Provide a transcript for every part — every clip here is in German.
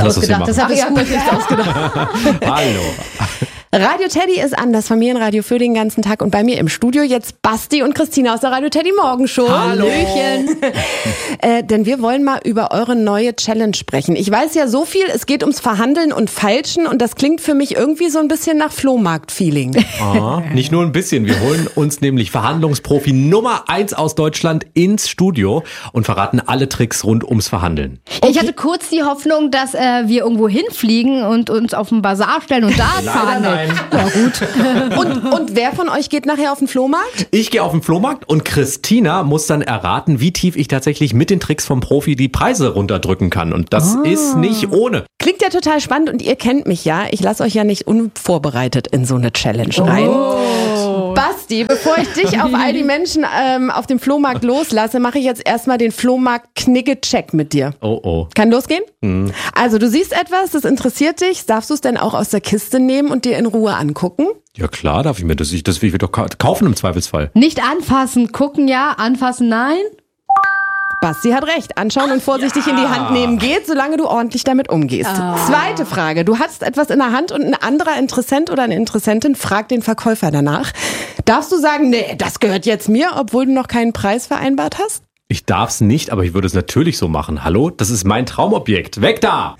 ausgedacht. Das habe ich gut nicht ausgedacht. Hallo. Radio Teddy ist an, das Familienradio für den ganzen Tag. Und bei mir im Studio jetzt Basti und Christina aus der Radio Teddy Morgenshow. Hallöchen. Denn wir wollen mal über eure neue Challenge sprechen. Ich weiß ja so viel, es geht ums Verhandeln und Feilschen und das klingt für mich irgendwie so ein bisschen nach Flohmarkt-Feeling. Nicht nur ein bisschen, wir holen uns nämlich Verhandlungsprofi Nummer 1 aus Deutschland ins Studio und verraten alle Tricks rund ums Verhandeln. Okay. Ich hatte kurz die Hoffnung, dass wir irgendwo hinfliegen und uns auf den Bazar stellen und da verhandeln. Ja, gut. Und wer von euch geht nachher auf den Flohmarkt? Ich gehe auf den Flohmarkt und Christina muss dann erraten, wie tief ich tatsächlich mit den Tricks vom Profi die Preise runterdrücken kann. Und das ist nicht ohne. Klingt ja total spannend und ihr kennt mich ja. Ich lasse euch ja nicht unvorbereitet in so eine Challenge rein. Basti, bevor ich dich auf all die Menschen auf dem Flohmarkt loslasse, mache ich jetzt erstmal den Flohmarkt-Knigge-Check mit dir. Oh. Kann losgehen? Also du siehst etwas, das interessiert dich. Darfst du es denn auch aus der Kiste nehmen und dir in Ruhe angucken? Ja klar, darf ich mir das will ich doch kaufen im Zweifelsfall. Nicht anfassen, gucken ja, anfassen nein. Basti hat recht. Anschauen und vorsichtig in die Hand nehmen geht, solange du ordentlich damit umgehst. Zweite Frage. Du hast etwas in der Hand und ein anderer Interessent oder eine Interessentin fragt den Verkäufer danach. Darfst du sagen, nee, das gehört jetzt mir, obwohl du noch keinen Preis vereinbart hast? Ich darf's nicht, aber ich würde es natürlich so machen. Hallo? Das ist mein Traumobjekt. Weg da!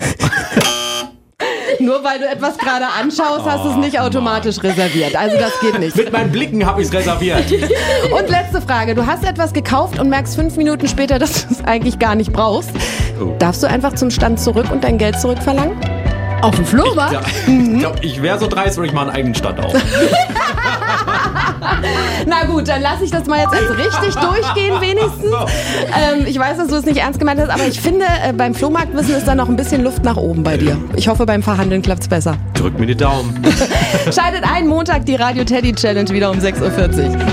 Nur weil du etwas gerade anschaust, hast du es nicht automatisch reserviert. Also das geht nicht. Mit meinen Blicken habe ich es reserviert. Und letzte Frage. Du hast etwas gekauft und merkst 5 Minuten später, dass du es eigentlich gar nicht brauchst. Darfst du einfach zum Stand zurück und dein Geld zurückverlangen? Auf dem Flohmarkt? Ich glaube, ich wäre so dreist und ich mache einen eigenen Stand auf. Na gut, dann lasse ich das mal jetzt als richtig durchgehen wenigstens. Ich weiß, dass du es nicht ernst gemeint hast, aber ich finde, beim Flohmarktwissen ist da noch ein bisschen Luft nach oben bei dir. Ich hoffe, beim Verhandeln klappt's besser. Drück mir die Daumen. Schaltet ein, Montag die Radio Teddy Challenge wieder um 6:40 Uhr.